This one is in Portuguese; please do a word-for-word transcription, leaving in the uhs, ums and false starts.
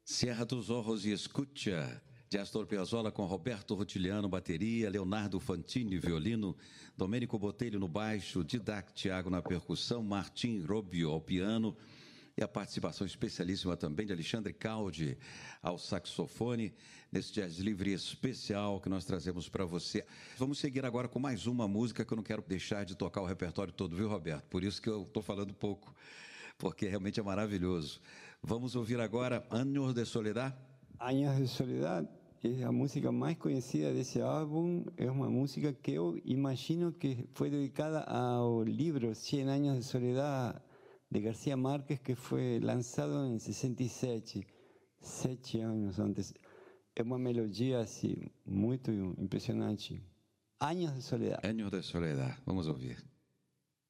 Cierra tus ojos e escucha. De Astor Piazzolla com Roberto Rotiliano, bateria, Leonardo Fantini, violino, Domênico Botelho no baixo, Didac Thiago na percussão, Martim Robio ao piano e a participação especialíssima também de Alexandre Caldi ao saxofone, nesse Jazz Livre especial que nós trazemos para você. Vamos seguir agora com mais uma música que eu não quero deixar de tocar o repertório todo, viu, Roberto? Por isso que eu estou falando pouco, porque realmente é maravilhoso. Vamos ouvir agora Años de Soledad. Años de Soledad é a música mais conhecida desse álbum. É uma música que eu imagino que foi dedicada ao livro Cien Años de Soledad de García Márquez, que foi lançado em sessenta e sete, sete anos antes. É uma melodia assim, muito impressionante. Años de Soledad. Años de Soledad. Vamos ouvir.